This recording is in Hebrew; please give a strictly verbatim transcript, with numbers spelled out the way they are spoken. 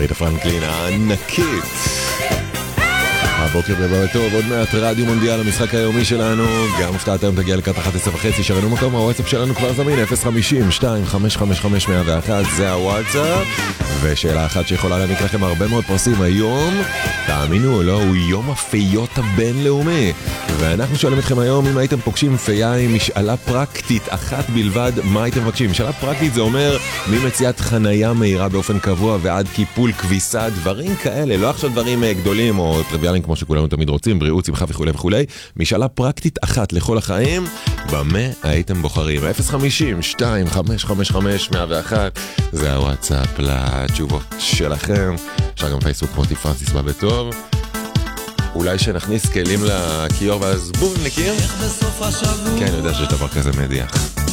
אריתה פרנקלין הענקית. הבוקר בבא טוב, עוד מעט רדיו מונדיאל, המשחק היומי שלנו. גם הפתעת היום תגיע לקראת אחת עשרה וחצי, שרנו מקום, הוואטסאפ שלנו כבר זמין, אפס חמישים שתיים חמש חמש חמש מאה ואחת, זה הוואטסאפ. ושאלה אחת שיכולה להעניק לכם הרבה מאוד פרסים היום, תאמינו, לא, הוא יום הפיות הבינלאומי. ואנחנו שואלים אתכם היום, אם הייתם פוגשים פייה עם משאלה פרקטית אחת בלבד, מה הייתם מבקשים? משאלה פרקטית זה אומר ממציאת חנייה מהירה באופן קבוע ועד קיפול כביסה, דברים כאלה, לא עכשיו דברים גדולים או טריוויאליים כמו שכולנו תמיד רוצים, בריאות, שמחה וכו' וכו'. משאלה פרקטית אחת לכל החיים, במה הייתם בוחרים? אפס חמישים שתיים חמש חמש חמש מאה ואחת, זה הוואטסאפ לתשובות שלכם. אפשר גם פייסבוק מוטי פרנסיס בא בטוב. אולי שנכניס כלים לכיור ואז בום, נכיר? כן, אני יודע שיש דבר כזה מדיח.